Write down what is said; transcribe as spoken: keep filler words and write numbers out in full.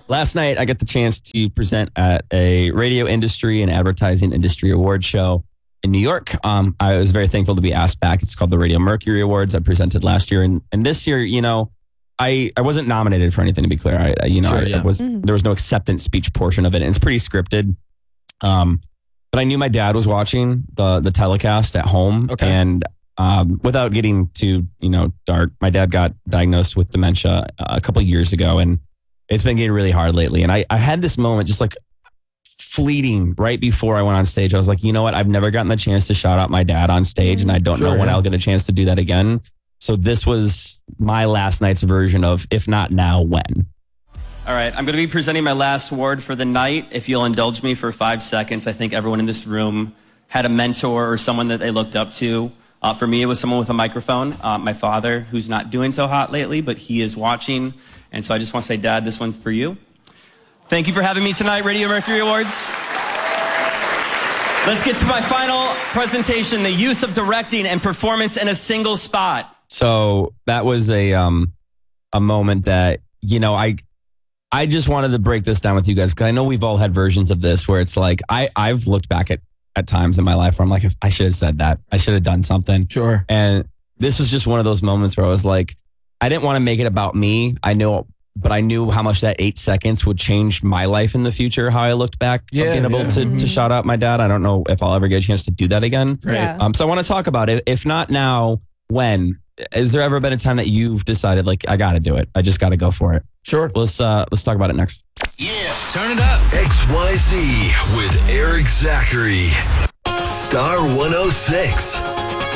last night I got the chance to present at a radio industry and advertising industry award show in New York. Um, I was very thankful to be asked back. It's called the Radio Mercury Awards. I presented last year. And, and this year, you know, I, I wasn't nominated for anything, to be clear. I, I you know, Sure, I, yeah. I was Mm. there was no acceptance speech portion of it. And it's pretty scripted. Um, but I knew my dad was watching the the telecast at home. Okay. And um, without getting too, you know, dark, my dad got diagnosed with dementia a couple of years ago. And it's been getting really hard lately. And I, I had this moment just like fleeting right before I went on stage. I was like, you know what? I've never gotten the chance to shout out my dad on stage, and I don't Sure, know when yeah. I'll get a chance to do that again. So this was my last night's version of, if not now, when. All right, I'm going to be presenting my last award for the night. If you'll indulge me for five seconds, I think everyone in this room had a mentor or someone that they looked up to. Uh, for me, it was someone with a microphone, uh, my father, who's not doing so hot lately, but he is watching. And so I just want to say, Dad, this one's for you. Thank you for having me tonight, Radio Mercury Awards. Let's get to my final presentation, the use of directing and performance in a single spot. So that was a um, a moment that, you know, I I just wanted to break this down with you guys, because I know we've all had versions of this where it's like, I, I've looked back at, at times in my life where I'm like, I should have said that. I should have done something. Sure. And this was just one of those moments where I was like, I didn't want to make it about me. I know, but I knew how much that eight seconds would change my life in the future, how I looked back Yeah, of being able yeah. to, Mhm. to shout out my dad. I don't know if I'll ever get a chance to do that again. Right. Yeah. Um, so I want to talk about it. If not now, when? Has there ever been a time that you've decided, like, I got to do it? I just got to go for it. Sure. Let's uh, let's talk about it next. Yeah, turn it up. X Y Z with Eric Zachary. Star one oh six.